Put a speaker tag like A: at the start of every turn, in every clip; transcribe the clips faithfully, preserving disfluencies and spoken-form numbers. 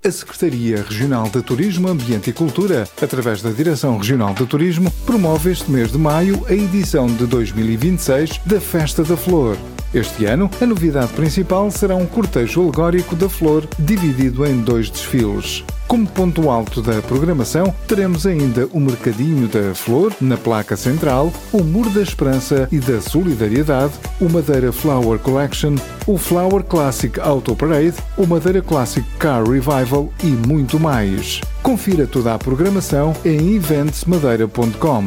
A: A Secretaria Regional de Turismo, Ambiente e Cultura, através da Direção Regional de Turismo, promove este mês de maio a edição de dois mil e vinte e seis da Festa da Flor. Este ano, a novidade principal será um cortejo alegórico da flor, dividido em dois desfiles. Como ponto alto da programação, teremos ainda o Mercadinho da Flor, na placa central, o Muro da Esperança e da Solidariedade, o Madeira Flower Collection, o Flower Classic Auto Parade, o Madeira Classic Car Revival e muito mais. Confira toda a programação em eventos madeira ponto com.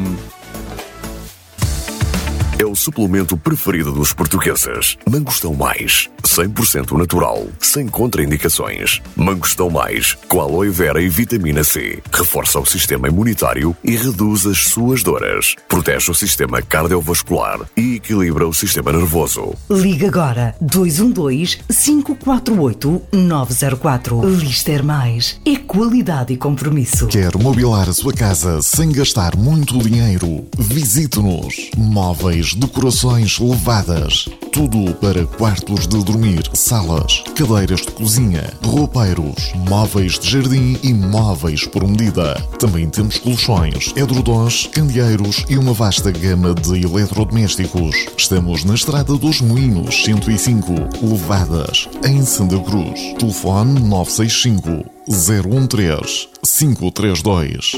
B: É o suplemento preferido dos portugueses. Mangostão Mais, cem por cento natural, sem contraindicações. Mangostão Mais, com aloe vera e vitamina C. Reforça o sistema imunitário e reduz as suas dores. Protege o sistema cardiovascular e equilibra o sistema nervoso.
C: Liga agora dois um dois, cinco quatro oito, nove zero quatro. Lister Mais. É qualidade e compromisso.
D: Quer mobilar a sua casa sem gastar muito dinheiro? Visite-nos. Móveis, decorações levadas, tudo para quartos de dormir, salas, cadeiras de cozinha, roupeiros, móveis de jardim e móveis por medida. Também temos colchões, edredons, candeeiros e uma vasta gama de eletrodomésticos. Estamos na Estrada dos Moinhos, cento e cinco, Levadas, em Santa Cruz. Telefone nove seis cinco, zero um três, cinco três dois.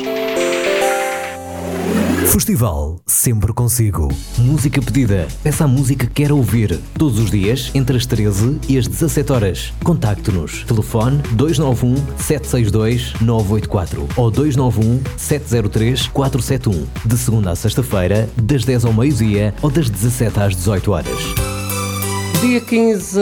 E: Festival sempre consigo. Música pedida. Peça a música que quer ouvir. Todos os dias, entre as treze e as dezassete horas. Contacte-nos. Telefone dois nove um, sete seis dois, nove oito quatro ou dois nove um, sete zero três, quatro sete um. De segunda a sexta-feira, das dez ao meio-dia ou das dezassete às dezoito horas.
F: Dia quinze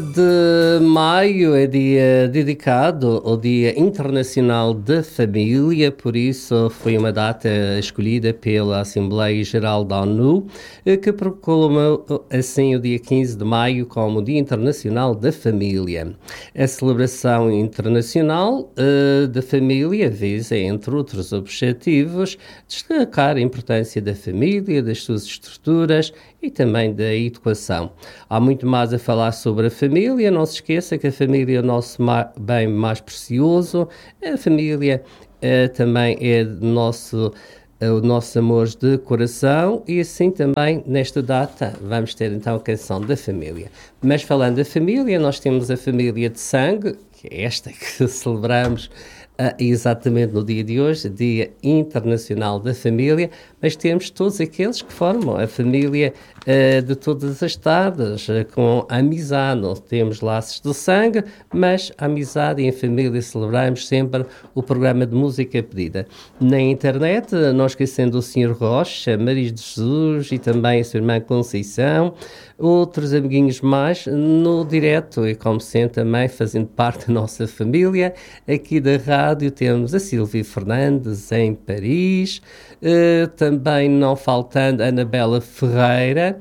F: de maio é dia dedicado ao Dia Internacional da Família, por isso foi uma data escolhida pela Assembleia Geral da ONU, que proclamou assim o dia quinze de maio como Dia Internacional da Família. A celebração internacional uh, da família visa, entre outros objetivos, destacar a importância da família, das suas estruturas e também da educação. Há muito mais a falar sobre a família. Não se esqueça que a família é o nosso bem mais precioso. A família uh, também é nosso, uh, o nosso amor de coração, e assim também nesta data vamos ter então a canção da família. Mas falando da família, nós temos a família de sangue, que é esta que celebramos Uh, exatamente no dia de hoje, Dia Internacional da Família, mas temos todos aqueles que formam a família uh, de todas as tardes, uh, com a amizade. Não temos laços de sangue, mas a amizade e a família celebramos sempre o programa de música pedida. Na internet, uh, não esquecendo o senhor Rocha, Maria de Jesus e também a sua irmã Conceição, outros amiguinhos mais no direto, e como sempre também fazendo parte da nossa família. Aqui da rádio temos a Silvia Fernandes em Paris, uh, também não faltando a Anabela Ferreira,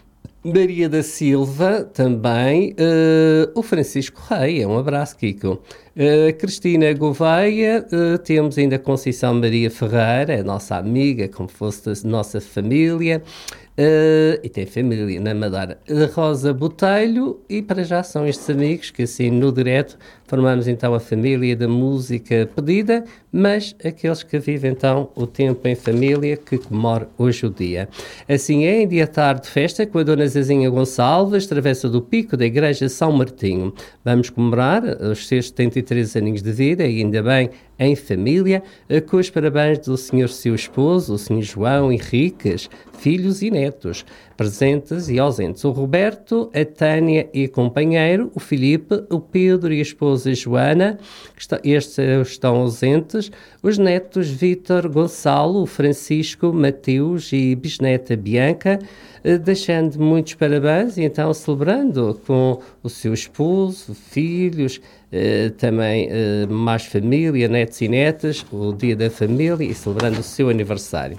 F: Maria da Silva também, uh, o Francisco Reia, um abraço, Kiko. Uh, Cristina Gouveia, uh, temos ainda a Conceição Maria Ferreira, a nossa amiga, como fosse a nossa família. Uh, e tem família na Madeira. Rosa Botelho, e para já são estes amigos que assim no direto formamos então a família da música pedida, mas aqueles que vivem então o tempo em família, que comemoram hoje o dia. Assim é, em dia tarde de festa com a Dona Zezinha Gonçalves, travessa do Pico da Igreja São Martinho. Vamos comemorar os seus setenta e três aninhos de vida, e ainda bem em família, com os parabéns do senhor seu esposo, o senhor João Henriques, filhos e netos, presentes e ausentes. O Roberto, a Tânia e companheiro, o Filipe, o Pedro e a esposa Joana, que está, estes estão ausentes, os netos Vítor, Gonçalo, Francisco, Mateus e bisneta Bianca, deixando muitos parabéns e então celebrando com o seu esposo, filhos, Uh, também uh, mais família, netos e netas, o dia da família, e celebrando o seu aniversário.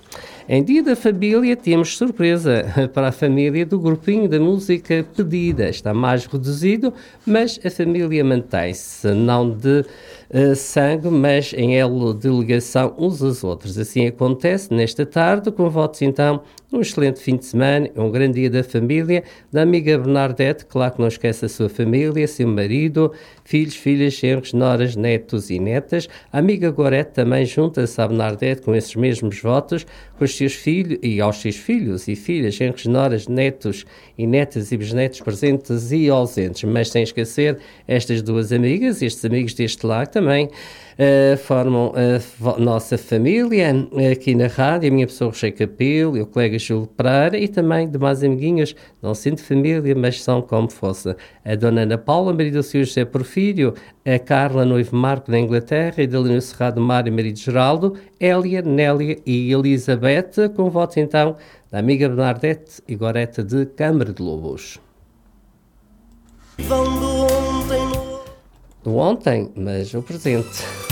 F: Em Dia da Família temos surpresa para a família do grupinho da música pedida. Está mais reduzido, mas a família mantém-se, não de uh, sangue, mas em elo de ligação uns aos outros. Assim acontece nesta tarde, com votos então um excelente fim de semana, um grande dia da família, da amiga Bernadette, claro que não esquece a sua família, seu marido, filhos, filhas, genros, noras, netos e netas. A amiga Gorete também junta-se à Bernadette com esses mesmos votos, com os seus filhos e aos seus filhos e filhas, genros, noras, netos e netas e bisnetos presentes e ausentes. Mas sem esquecer estas duas amigas, estes amigos deste lar também, Uh, formam a nossa família aqui na rádio, a minha pessoa Rocheio Capelo, o colega Júlio Pereira e também demais amiguinhos, não sendo família, mas são como fosse a dona Ana Paula, marido do senhor José Porfírio, a Carla, noivo Marco da Inglaterra, e da Leonor Cerrado Mário, marido Geraldo, Hélia, Nélia e Elizabeth, com votos então da amiga Bernadette e Goreta de Câmara de Lobos. Do ontem, mas o presente.